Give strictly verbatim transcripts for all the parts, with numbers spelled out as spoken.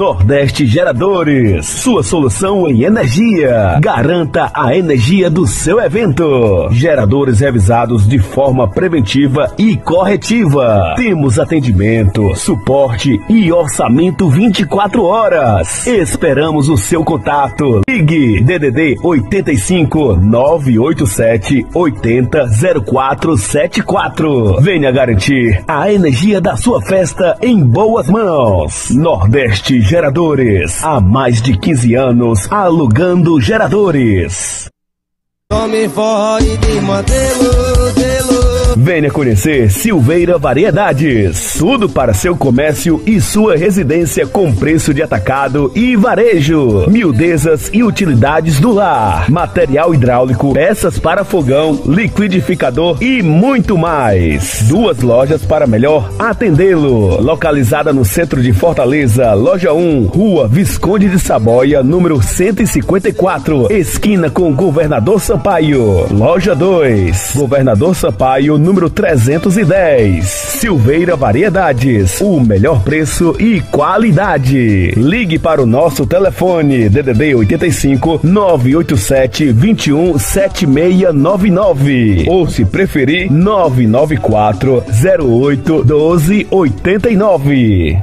Nordeste Geradores, sua solução em energia. Garanta a energia do seu evento. Geradores revisados de forma preventiva e corretiva. Temos atendimento, suporte e orçamento vinte e quatro horas. Esperamos o seu contato. Ligue D D D oitenta e cinco, nove oito sete, oitenta, zero quatro sete quatro. Venha garantir a energia da sua festa em boas mãos. Nordeste Geradores, há mais de quinze anos alugando geradores. Tome forró e desmantelo, delo. Venha conhecer Silveira Variedades. Tudo para seu comércio e sua residência com preço de atacado e varejo. Miudezas e utilidades do lar. Material hidráulico, peças para fogão, liquidificador e muito mais. Duas lojas para melhor atendê-lo. Localizada no centro de Fortaleza, Loja um, Rua Visconde de Saboia, número cento e cinquenta e quatro, esquina com Governador Sampaio. Loja dois, Governador Sampaio, número trezentos e dez. Silveira Variedades, o melhor preço e qualidade. Ligue para o nosso telefone D D D oitenta e cinco, nove oito sete, dois um sete seis nove nove ou, se preferir, nove nove quatro, zero oito, doze, oitenta e nove.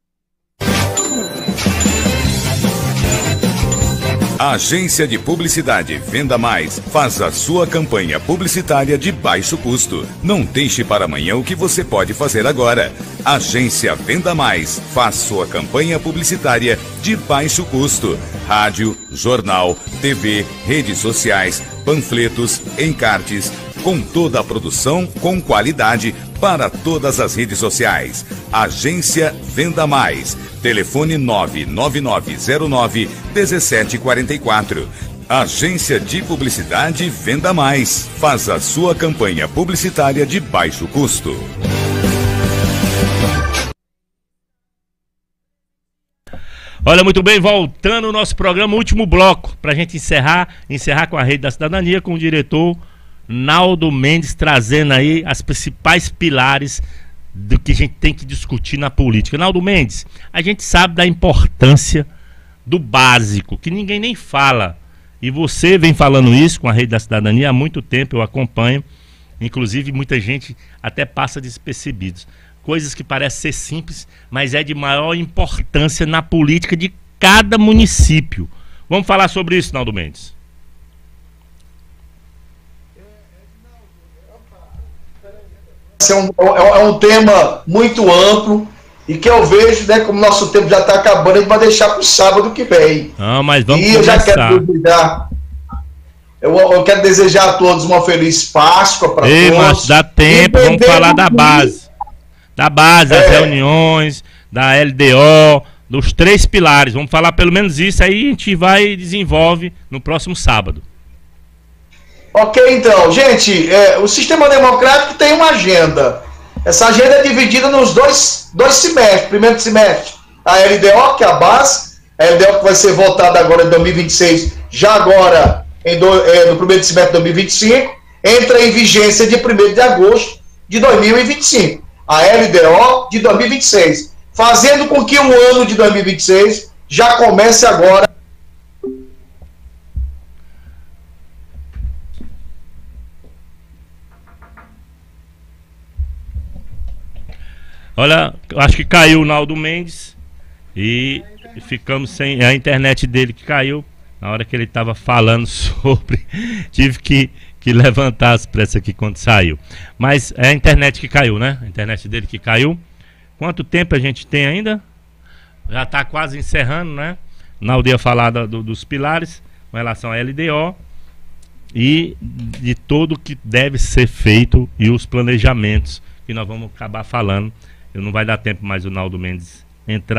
Agência de Publicidade Venda Mais faz a sua campanha publicitária de baixo custo. Não deixe para amanhã o que você pode fazer agora. Agência Venda Mais faz sua campanha publicitária de baixo custo. Rádio, jornal, T V, redes sociais, panfletos, encartes, com toda a produção com qualidade para todas as redes sociais. Agência Venda Mais. Telefone nove nove nove zero nove, um sete quatro quatro. Agência de Publicidade Venda Mais. Faz a sua campanha publicitária de baixo custo. Olha, muito bem, voltando ao nosso programa, último bloco, para a gente encerrar, encerrar com a Rede da Cidadania, com o diretor Naldo Mendes, trazendo aí as principais pilares do que a gente tem que discutir na política. Naldo Mendes, a gente sabe da importância do básico, que ninguém nem fala. E você vem falando isso com a Rede da Cidadania há muito tempo, eu acompanho. Inclusive, muita gente até passa despercebidos. Coisas que parecem ser simples, mas é de maior importância na política de cada município. Vamos falar sobre isso, Naldo Mendes. É um, é um tema muito amplo e que eu vejo, né, como nosso tempo já está acabando, a gente vai deixar para o sábado que vem. Ah, mas vamos e começar. eu já quero desejar, eu, eu quero desejar a todos uma feliz Páscoa para todos. Mas dá tempo, vamos falar da base. Da base, das é. reuniões, da L D O, dos três pilares. Vamos falar pelo menos isso, aí a gente vai e desenvolve no próximo sábado. Ok, então, gente, é, o sistema democrático tem uma agenda. Essa agenda é dividida nos dois, dois semestres. Primeiro semestre, a L D O, que é a base, a L D O que vai ser votada agora em dois mil e vinte e seis, já agora em do, é, no primeiro semestre de dois mil e vinte e cinco, entra em vigência de primeiro de agosto de dois mil e vinte e cinco. A L D O de dois mil e vinte e seis, fazendo com que o ano de dois mil e vinte e seis já comece agora. Olha, acho que caiu o Naldo Mendes e ficamos sem a internet dele, que caiu na hora que ele estava falando sobre. Tive que, que levantar as pressas aqui quando saiu. Mas é a internet que caiu, né? A internet dele que caiu. Quanto tempo a gente tem ainda? Já está quase encerrando, né? Naldo ia falar da, do, dos pilares com relação à L D O e de tudo o que deve ser feito e os planejamentos que nós vamos acabar falando. Não vai dar tempo mais o Naldo Mendes entrar.